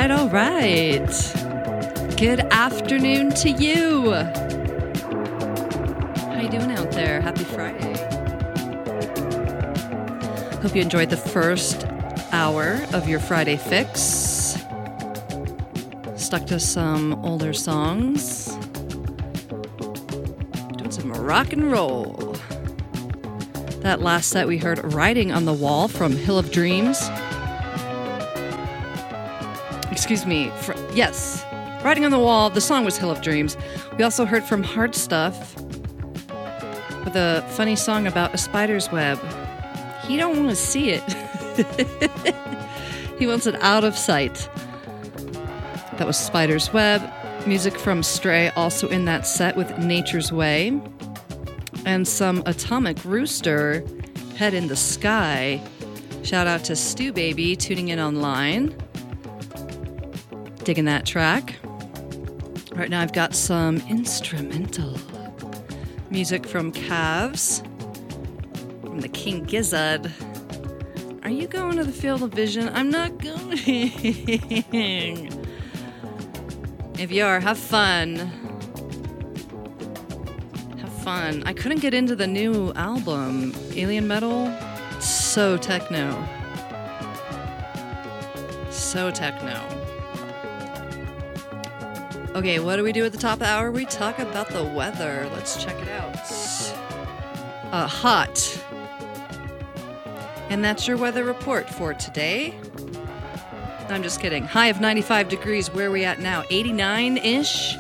all right. Good afternoon to you. How you doing out there? Happy Friday. Hope you enjoyed the first hour of your Friday fix. Stuck to some older songs. Doing some rock and roll. That last set we heard Writing on the Wall from Hill of Dreams. Excuse me. Yes. Writing on the Wall. The song was Hill of Dreams. We also heard from Hard Stuff with a funny song about a spider's web. He don't want to see it. He wants it out of sight. That was Spider's Web. Music from Stray also in that set with Nature's Way. And some Atomic Rooster, Head in the Sky. Shout out to Stu Baby tuning in online. Digging that track. Right now I've got some instrumental music from Calves, from the King Gizzard. Are you going to the field of vision? I'm not going. If you are, have fun. Have fun. I couldn't get into the new album, Alien Metal. So techno. So techno. Okay, what do we do at the top of the hour? We talk about the weather. Let's check it out. Hot. And that's your weather report for today. I'm just kidding. High of 95 degrees. Where are we at now? 89-ish.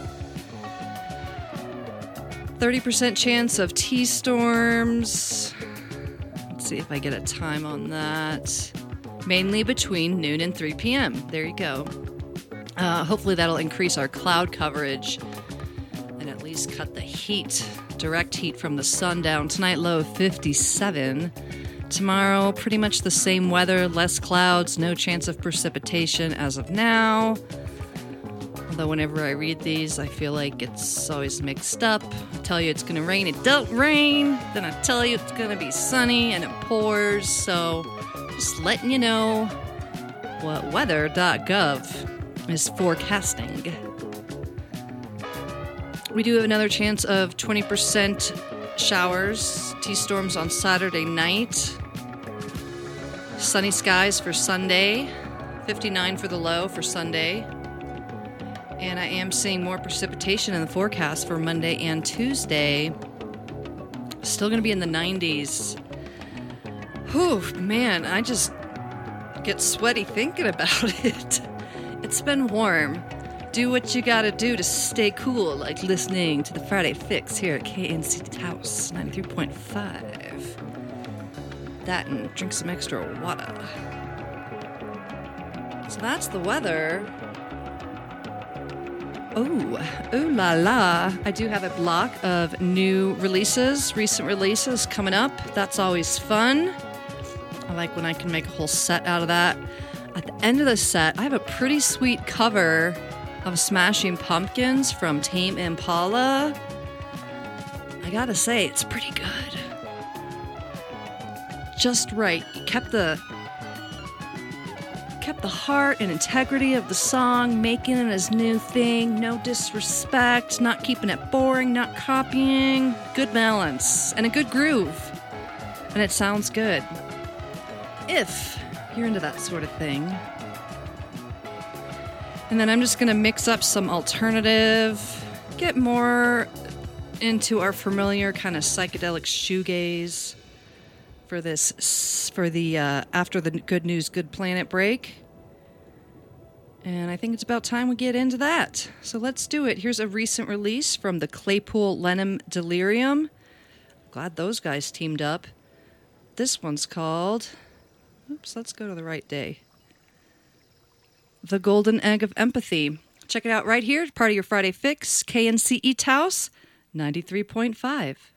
30% chance of T-storms. Let's see if I get a time on that. Mainly between noon and 3 p.m. There you go. Hopefully that'll increase our cloud coverage and at least cut the heat, direct heat from the sun down. Tonight, low of 57. Tomorrow, pretty much the same weather, less clouds, no chance of precipitation as of now. Although whenever I read these, I feel like it's always mixed up. I tell you it's going to rain, it don't rain. Then I tell you it's going to be sunny and it pours. So just letting you know what weather.gov is forecasting. We do have another chance of 20% showers, T-storms on Saturday night. Sunny skies for Sunday. 59 for the low for Sunday. And I am seeing more precipitation in the forecast for Monday and Tuesday. Still going to be in the 90s. Whew, man, I just get sweaty thinking about it. It's been warm. Do what you gotta do to stay cool, like listening to the Friday Fix here at KNC Taos 93.5. That and drink some extra water. So that's the weather. Oh, ooh la la. I do have a block of new releases, recent releases coming up. That's always fun. I like when I can make a whole set out of that. At the end of the set, I have a pretty sweet cover of Smashing Pumpkins from Tame Impala. I gotta say, it's pretty good. Just right. Kept the heart and integrity of the song, making it his new thing. No disrespect, not keeping it boring, not copying. Good balance and a good groove. And it sounds good. If you're into that sort of thing. And then I'm just going to mix up some alternative, get more into our familiar kind of psychedelic shoegaze for the after the Good News, Good Planet break. And I think it's about time we get into that. So let's do it. Here's a recent release from the Claypool Lennon Delirium. Glad those guys teamed up. This one's called... Oops, let's go to the right day. The Golden Egg of Empathy. Check it out right here. Part of your Friday Fix. KNCE Taos 93.5.